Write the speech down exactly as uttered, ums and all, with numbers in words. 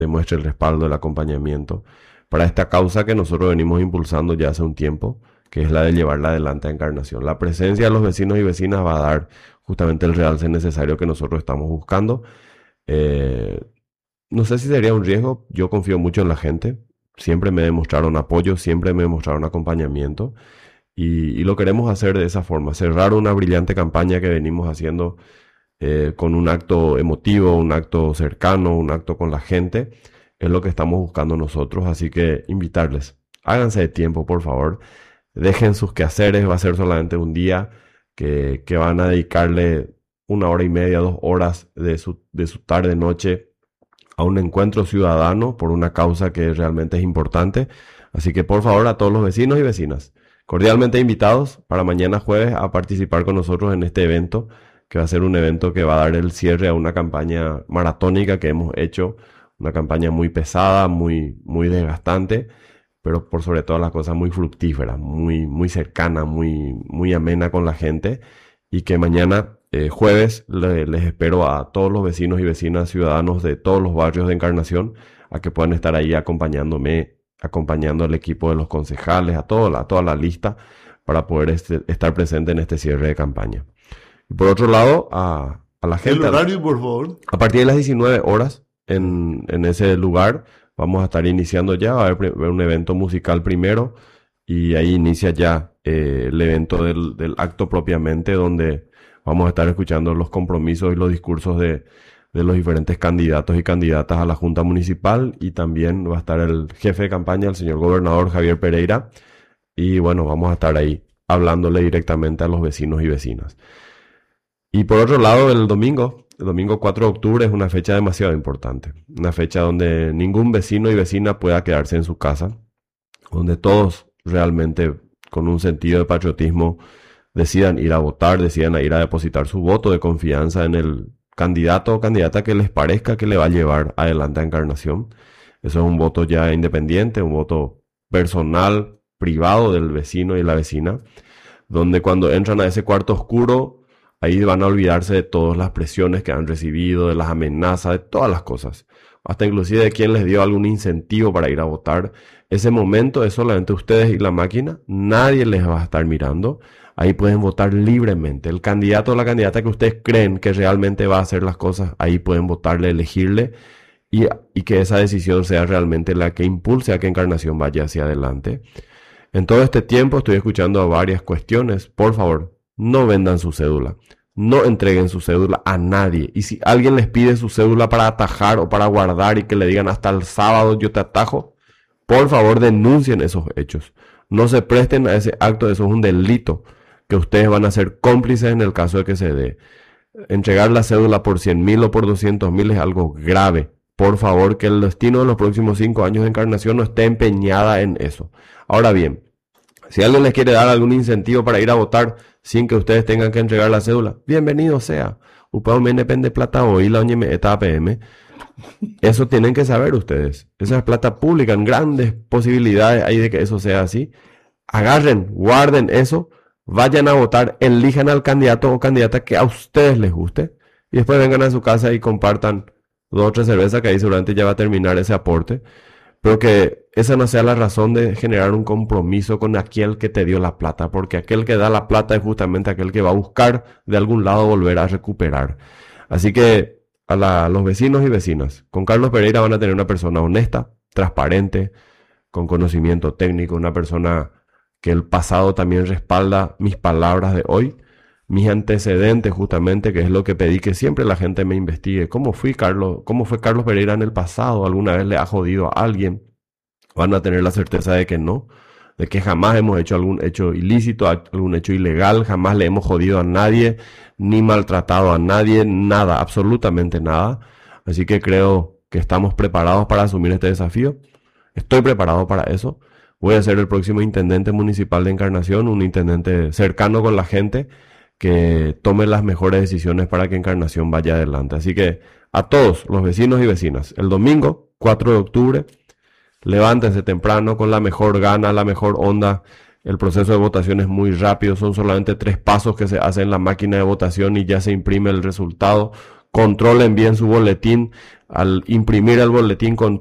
demuestre el respaldo, el acompañamiento para esta causa que nosotros venimos impulsando ya hace un tiempo, que es la de llevarla adelante a Encarnación. La presencia de los vecinos y vecinas va a dar justamente el realce necesario que nosotros estamos buscando. Eh, no sé si sería un riesgo, yo confío mucho en la gente, siempre me demostraron apoyo, siempre me demostraron acompañamiento y, y lo queremos hacer de esa forma, cerrar una brillante campaña que venimos haciendo eh, con un acto emotivo, un acto cercano, un acto con la gente, es lo que estamos buscando nosotros, así que invitarles, háganse de tiempo por favor, dejen sus quehaceres, va a ser solamente un día que, que van a dedicarle una hora y media, dos horas de su, de su tarde, noche a un encuentro ciudadano por una causa que realmente es importante. Así que por favor a todos los vecinos y vecinas, cordialmente invitados para mañana jueves a participar con nosotros en este evento, que va a ser un evento que va a dar el cierre a una campaña maratónica que hemos hecho, una campaña muy pesada, muy, muy desgastante, pero por sobre todas las cosas muy fructífera, muy, muy cercana, muy, muy amena con la gente, y que mañana eh, jueves le, les espero a todos los vecinos y vecinas ciudadanos de todos los barrios de Encarnación a que puedan estar ahí acompañándome, acompañando al equipo de los concejales, a toda la, a toda la lista para poder este, estar presente en este cierre de campaña. Y por otro lado, a, a la gente... El horario, por favor. A partir de las diecinueve horas en, en ese lugar vamos a estar iniciando ya, va a haber un evento musical primero y ahí inicia ya eh, el evento del, del acto propiamente, donde vamos a estar escuchando los compromisos y los discursos de, de los diferentes candidatos y candidatas a la Junta Municipal, y también va a estar el jefe de campaña, el señor gobernador Javier Pereira, y bueno, vamos a estar ahí hablándole directamente a los vecinos y vecinas. Y por otro lado, el domingo, el domingo cuatro de octubre es una fecha demasiado importante, una fecha donde ningún vecino y vecina pueda quedarse en su casa, donde todos realmente con un sentido de patriotismo decidan ir a votar, decidan ir a depositar su voto de confianza en el candidato o candidata que les parezca que le va a llevar adelante a Encarnación. Eso es un voto ya independiente, un voto personal, privado del vecino y la vecina, donde cuando entran a ese cuarto oscuro, ahí van a olvidarse de todas las presiones que han recibido, de las amenazas, de todas las cosas, hasta inclusive de quien les dio algún incentivo para ir a votar. Ese momento es solamente ustedes y la máquina, nadie les va a estar mirando. Ahí pueden votar libremente. El candidato o la candidata que ustedes creen que realmente va a hacer las cosas, ahí pueden votarle, elegirle, y, y que esa decisión sea realmente la que impulse a que Encarnación vaya hacia adelante. En todo este tiempo estoy escuchando varias cuestiones. Por favor, no vendan su cédula. No entreguen su cédula a nadie. Y si alguien les pide su cédula para atajar o para guardar y que le digan hasta el sábado yo te atajo, por favor denuncien esos hechos. No se presten a ese acto, eso es un delito que ustedes van a ser cómplices en el caso de que se dé. Entregar la cédula por cien mil o por doscientos mil es algo grave. Por favor, que el destino de los próximos cinco años de Encarnación no esté empeñada en eso. Ahora bien, si alguien les quiere dar algún incentivo para ir a votar sin que ustedes tengan que entregar la cédula, bienvenido sea. Upao me depende plata hoy, la oñe me eta A P M. Eso tienen que saber ustedes. Esa es plata pública, en grandes posibilidades hay de que eso sea así. Agarren, guarden eso, vayan a votar, elijan al candidato o candidata que a ustedes les guste y después vengan a su casa y compartan dos o tres cervezas, que ahí seguramente ya va a terminar ese aporte. Pero que esa no sea la razón de generar un compromiso con aquel que te dio la plata, porque aquel que da la plata es justamente aquel que va a buscar de algún lado volver a recuperar. Así que a, la, a los vecinos y vecinas, con Carlos Pereira van a tener una persona honesta, transparente, con conocimiento técnico, una persona que el pasado también respalda mis palabras de hoy, mis antecedentes justamente, que es lo que pedí que siempre la gente me investigue. ¿Cómo fui Carlos, cómo fue Carlos Pereira en el pasado? ¿Alguna vez le ha jodido a alguien? Van a tener la certeza de que no, de que jamás hemos hecho algún hecho ilícito, algún hecho ilegal, jamás le hemos jodido a nadie, ni maltratado a nadie, nada, absolutamente nada. Así que creo que estamos preparados para asumir este desafío. Estoy preparado para eso. Voy a ser el próximo intendente municipal de Encarnación, un intendente cercano con la gente, que tome las mejores decisiones para que Encarnación vaya adelante. Así que a todos los vecinos y vecinas, el domingo cuatro de octubre, levántense temprano con la mejor gana, la mejor onda. El proceso de votación es muy rápido, son solamente tres pasos que se hacen en la máquina de votación y ya se imprime el resultado controlen bien su boletín, al imprimir el boletín con